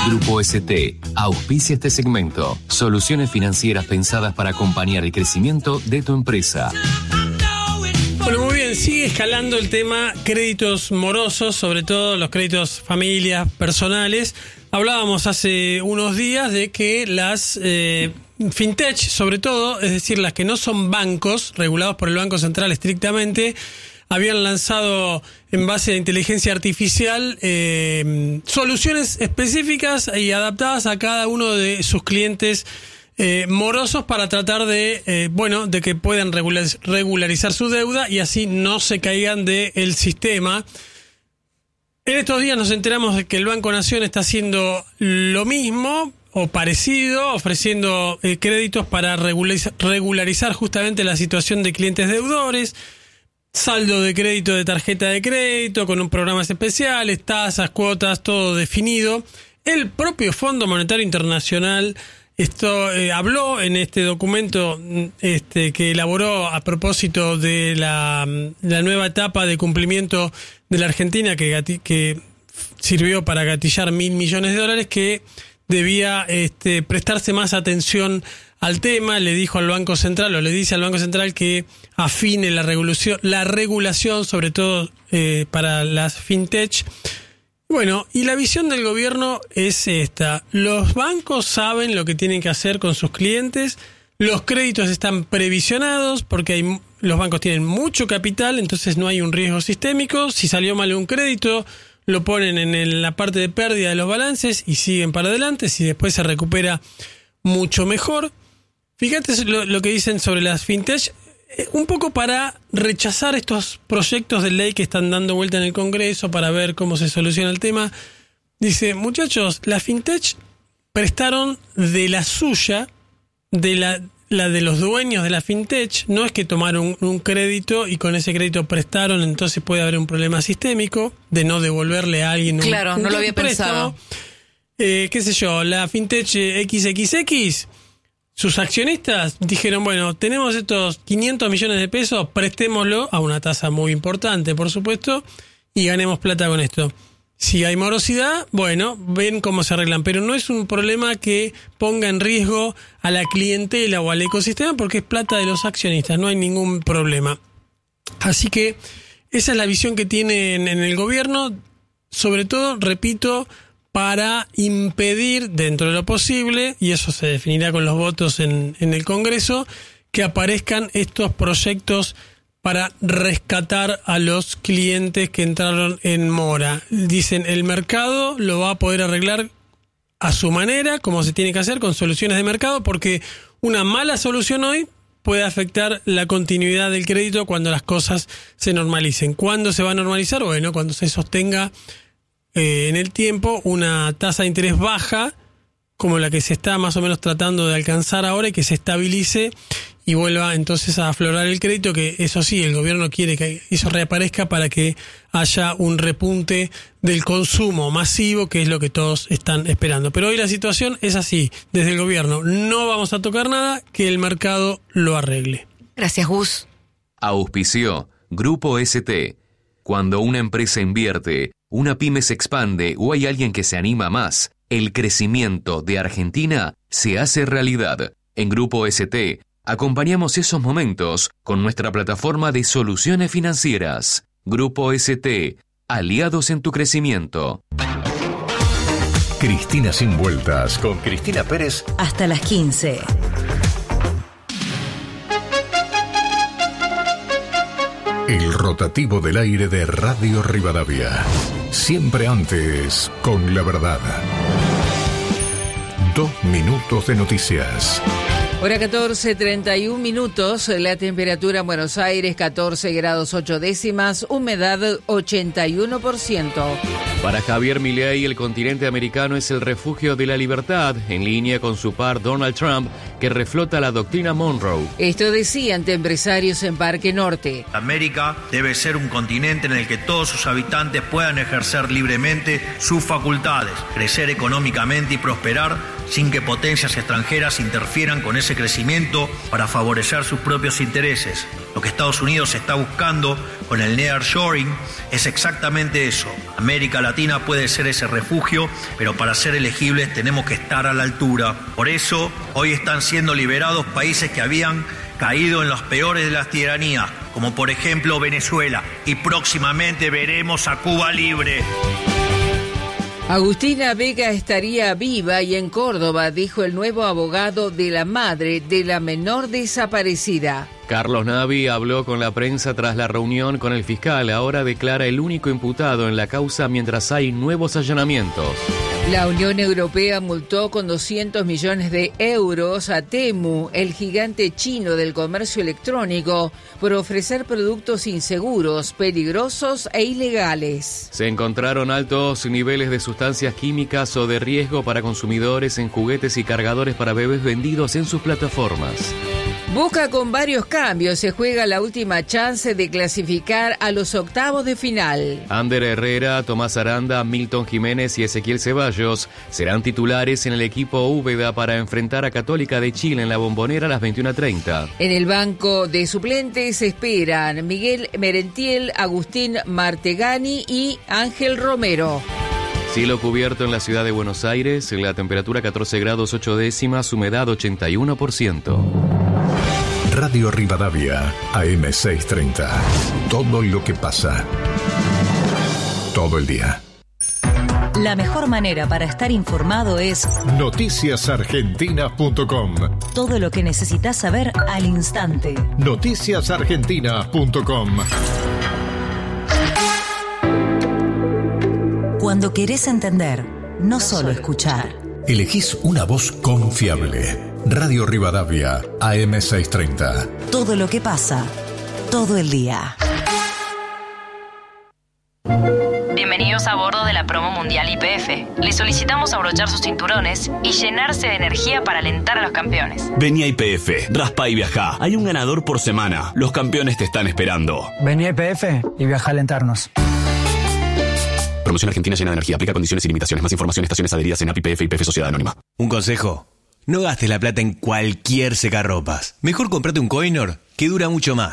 Grupo ST auspicia este segmento. Soluciones financieras pensadas para acompañar el crecimiento de tu empresa. Bueno, muy bien, sigue escalando el tema créditos morosos, sobre todo los créditos familias, personales. Hablábamos hace unos días de que las fintech, sobre todo, es decir, las que no son bancos, regulados por el Banco Central estrictamente, habían lanzado en base a inteligencia artificial soluciones específicas y adaptadas a cada uno de sus clientes morosos para tratar de que puedan regularizar su deuda y así no se caigan del sistema. En estos días nos enteramos de que el Banco Nación está haciendo lo mismo o parecido, ofreciendo créditos para regularizar justamente la situación de clientes deudores, saldo de crédito de tarjeta de crédito con programas especiales, tasas, cuotas, todo definido. El propio Fondo Monetario Internacional habló en este documento que elaboró a propósito de la nueva etapa de cumplimiento de la Argentina que sirvió para gatillar $1.000 millones, que debía prestarse más atención al tema. Le dijo al Banco Central, o le dice al Banco Central, que afine la regulación, sobre todo para las fintech. Bueno, y la visión del gobierno es esta. Los bancos saben lo que tienen que hacer con sus clientes. Los créditos están previsionados porque los bancos tienen mucho capital, entonces no hay un riesgo sistémico. Si salió mal un crédito, lo ponen en la parte de pérdida de los balances y siguen para adelante. Si después se recupera, mucho mejor. Fíjate lo que dicen sobre las fintech, un poco para rechazar estos proyectos de ley que están dando vuelta en el Congreso para ver cómo se soluciona el tema. Dice, muchachos, las fintech prestaron de la suya, de la de los dueños de la fintech. No es que tomaron un crédito y con ese crédito prestaron, entonces puede haber un problema sistémico de no devolverle a alguien claro, no lo había préstamo. Pensado. La fintech XXX, sus accionistas dijeron, bueno, tenemos estos 500 millones de pesos, prestémoslo a una tasa muy importante, por supuesto, y ganemos plata con esto. Si hay morosidad, bueno, ven cómo se arreglan, pero no es un problema que ponga en riesgo a la clientela o al ecosistema porque es plata de los accionistas, no hay ningún problema. Así que esa es la visión que tienen en el gobierno, sobre todo, repito, para impedir, dentro de lo posible, y eso se definirá con los votos en el Congreso, que aparezcan estos proyectos para rescatar a los clientes que entraron en mora. Dicen, el mercado lo va a poder arreglar a su manera, como se tiene que hacer, con soluciones de mercado, porque una mala solución hoy puede afectar la continuidad del crédito cuando las cosas se normalicen. ¿Cuándo se va a normalizar? Bueno, cuando se sostenga en el tiempo una tasa de interés baja, como la que se está más o menos tratando de alcanzar ahora, y que se estabilice y vuelva entonces a aflorar el crédito, que eso sí, el gobierno quiere que eso reaparezca para que haya un repunte del consumo masivo, que es lo que todos están esperando. Pero hoy la situación es así, desde el gobierno no vamos a tocar nada, que el mercado lo arregle. Gracias, Gus. Auspició Grupo ST. Cuando una empresa invierte, una pyme se expande o hay alguien que se anima más, el crecimiento de Argentina se hace realidad. En Grupo ST acompañamos esos momentos con nuestra plataforma de soluciones financieras. Grupo ST, aliados en tu crecimiento. Cristina Sin Vueltas, con Cristina Pérez. Hasta las 15. El rotativo del aire de Radio Rivadavia. Siempre antes, con la verdad. 2 minutos de noticias. Hora 14:31 minutos, la temperatura en Buenos Aires 14 grados 8 décimas, humedad 81%. Para Javier Milei, el continente americano es el refugio de la libertad, en línea con su par Donald Trump, que reflota la doctrina Monroe. Esto decían empresarios en Parque Norte. América debe ser un continente en el que todos sus habitantes puedan ejercer libremente sus facultades, crecer económicamente y prosperar sin que potencias extranjeras interfieran con ese crecimiento para favorecer sus propios intereses. Lo que Estados Unidos está buscando con el nearshoring es exactamente eso. América Latina puede ser ese refugio, pero para ser elegibles tenemos que estar a la altura. Por eso, hoy están siendo liberados países que habían caído en los peores de las tiranías, como por ejemplo Venezuela, y próximamente veremos a Cuba libre. Agustina Vega estaría viva y en Córdoba, dijo el nuevo abogado de la madre de la menor desaparecida. Carlos Navi habló con la prensa tras la reunión con el fiscal. Ahora declara el único imputado en la causa mientras hay nuevos allanamientos. La Unión Europea multó con 200 millones de euros a Temu, el gigante chino del comercio electrónico, por ofrecer productos inseguros, peligrosos e ilegales. Se encontraron altos niveles de sustancias químicas o de riesgo para consumidores en juguetes y cargadores para bebés vendidos en sus plataformas. Boca con varios cambios se juega la última chance de clasificar a los octavos de final. Ander Herrera, Tomás Aranda, Milton Jiménez y Ezequiel Ceballos serán titulares en el equipo Úbeda para enfrentar a Católica de Chile en la Bombonera a las 21:30. En el banco de suplentes esperan Miguel Merentiel, Agustín Martegani y Ángel Romero. Cielo cubierto en la ciudad de Buenos Aires, la temperatura 14 grados 8 décimas, humedad 81%. Radio Rivadavia, AM630. Todo lo que pasa. Todo el día. La mejor manera para estar informado es noticiasargentinas.com. Todo lo que necesitas saber al instante. Noticiasargentinas.com. Cuando querés entender, no solo escuchar. Elegís una voz confiable. Radio Rivadavia, AM630. Todo lo que pasa, todo el día. Bienvenidos a bordo de la promo mundial YPF. Les solicitamos abrochar sus cinturones y llenarse de energía para alentar a los campeones. Vení a YPF, raspa y viajá. Hay un ganador por semana. Los campeones te están esperando. Vení a YPF y viajá a alentarnos. Promoción argentina llena de energía. Aplica condiciones y limitaciones. Más información, estaciones adheridas en API, YPF y YPF Sociedad Anónima. Un consejo. No gastes la plata en cualquier secarropas. Mejor comprate un Coinor que dura mucho más.